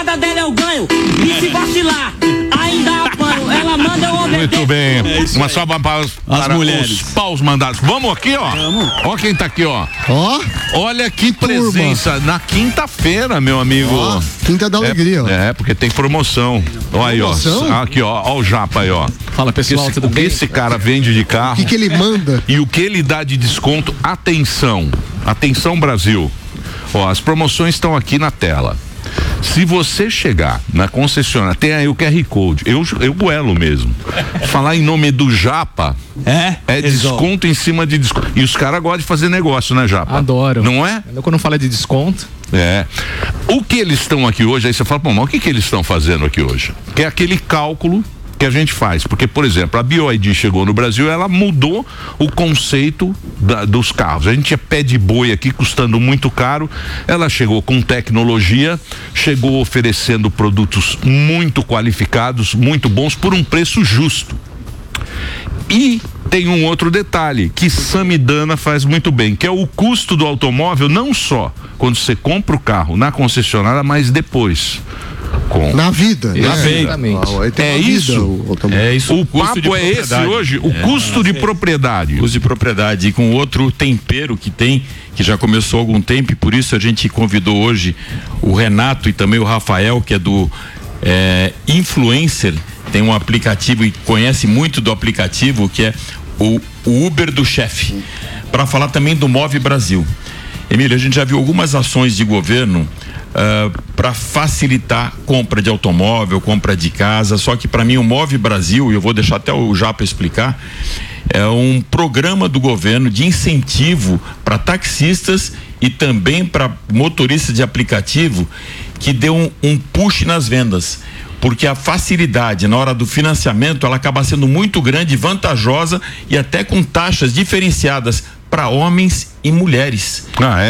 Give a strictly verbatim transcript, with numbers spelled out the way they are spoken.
namorada dela eu ganho. E se vacilar, ainda apanho. Ela manda eu obedecer. Muito bem. É uma salva para, para mulheres. os paus mandados. Vamos aqui, ó. Ó quem tá aqui, ó. Ó. Olha que presença na quinta-feira, meu amigo. Ó, quinta da alegria, ó. É, é, porque tem promoção. Ó aí, ó. Aqui, ó. Ó o Japa aí, ó. Fala, pessoal, esse, tudo o bem? que esse cara vende de carro. O que que ele manda? E o que ele dá de desconto. Atenção. Atenção, Brasil. Ó, as promoções estão aqui na tela. Se você chegar na concessionária, tem aí o Q R Code, eu, eu goelo mesmo. Falar em nome do Japa, é, é desconto em cima de desconto. E os caras gostam de fazer negócio, né, Japa? Adoro. Não é? Quando fala de desconto. É. O que eles estão aqui hoje, aí você fala, pô, mas o que, que eles estão fazendo aqui hoje? Que é aquele cálculo que a gente faz, porque, por exemplo, a B Y D chegou no Brasil, ela mudou o conceito da, dos carros. A gente tinha pé de boi aqui custando muito caro, ela chegou com tecnologia, chegou oferecendo produtos muito qualificados, muito bons, por um preço justo. E tem um outro detalhe que Samidana faz muito bem, que é o custo do automóvel, não só quando você compra o carro na concessionária, mas depois. Com. Na vida, né? Exatamente. Ah, é, isso. Vida, o, é isso. O papo é esse hoje, o é, custo de é, propriedade. Custo de propriedade. E com outro tempero que tem, que já começou há algum tempo, e por isso a gente convidou hoje o Renato e também o Rafael, que é do é, Influencer, tem um aplicativo e conhece muito do aplicativo, que é o, o Uber do chefe, para falar também do Move Brasil. Emílio, a gente já viu algumas ações de governo Uh, para facilitar compra de automóvel, compra de casa, só que para mim o Move Brasil, e eu vou deixar até o Japa explicar, é um programa do governo de incentivo para taxistas e também para motoristas de aplicativo, que deu um, um push nas vendas, porque a facilidade na hora do financiamento ela acaba sendo muito grande, vantajosa e até com taxas diferenciadas para homens e mulheres. Ah, é?